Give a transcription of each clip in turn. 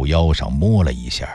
后腰上摸了一下。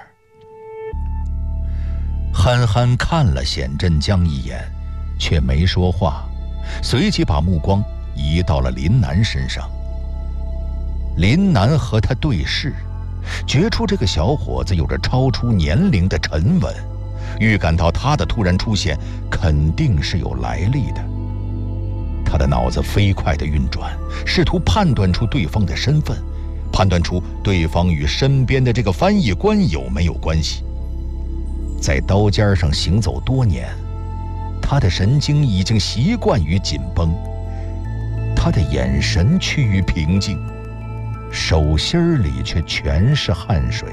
憨憨看了显振江一眼，却没说话，随即把目光移到了林南身上。林南和他对视，觉出这个小伙子有着超出年龄的沉稳，预感到他的突然出现肯定是有来历的。他的脑子飞快地运转，试图判断出对方的身份，判断出对方与身边的这个翻译官有没有关系。在刀尖上行走多年，他的神经已经习惯于紧绷，他的眼神趋于平静，手心里却全是汗水。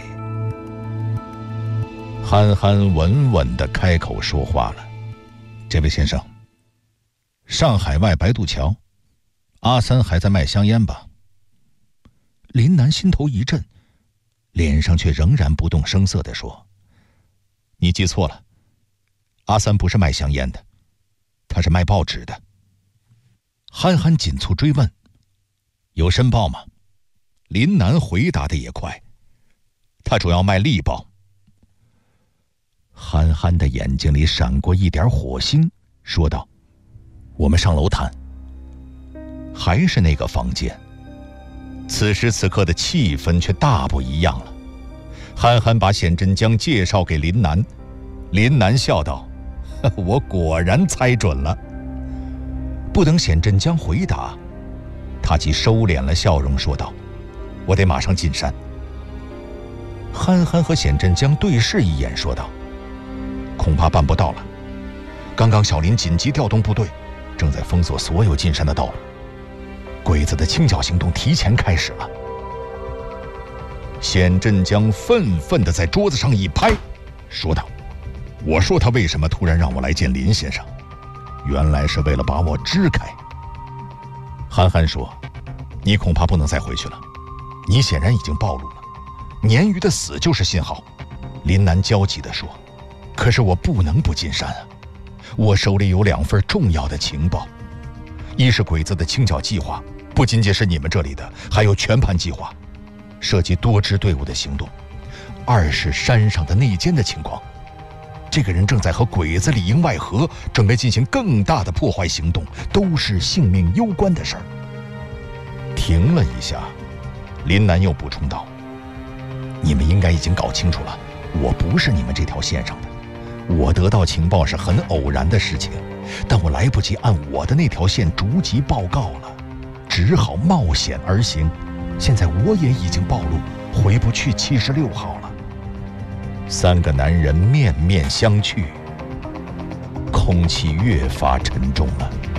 憨憨稳稳地开口说话了：“这位先生，上海外白渡桥，阿三还在卖香烟吧？”林南心头一震，脸上却仍然不动声色地说：“你记错了，阿三不是卖香烟的，他是卖报纸的。”憨憨紧促追问：“有申报吗？”林南回答的也快：“他主要卖力报。”憨憨的眼睛里闪过一点火星，说道：“我们上楼谈。”还是那个房间，此时此刻的气氛却大不一样了。憨憨把显振江介绍给林南，林南笑道：“我果然猜准了。”不等显振江回答，他即收敛了笑容，说道：“我得马上进山。”憨憨和显振江对视一眼，说道：“恐怕办不到了。刚刚小林紧急调动部队，正在封锁所有进山的道路，鬼子的清剿行动提前开始了。”显振江愤愤地在桌子上一拍，说道：“我说他为什么突然让我来见林先生，原来是为了把我支开。”憨憨说：“你恐怕不能再回去了，你显然已经暴露了，鲶鱼的死就是信号。”林南焦急地说：“可是我不能不进山啊，我手里有2份重要的情报，一是鬼子的清剿计划，不仅仅是你们这里的，还有全盘计划，涉及多支队伍的行动；二是山上的内奸的情况，这个人正在和鬼子里应外合，准备进行更大的破坏行动，都是性命攸关的事儿。”停了一下，林南又补充道：“你们应该已经搞清楚了，我不是你们这条线上的，我得到情报是很偶然的事情，但我来不及按我的那条线逐级报告了，只好冒险而行。现在我也已经暴露，回不去76号了。”3个男人面面相觑，空气越发沉重了。